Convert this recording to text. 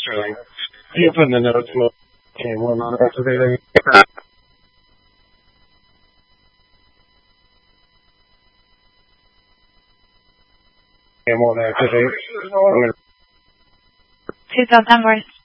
Sterling. You put in the notes, okay, well, not activating. Okay, won't activate. 2000 worth.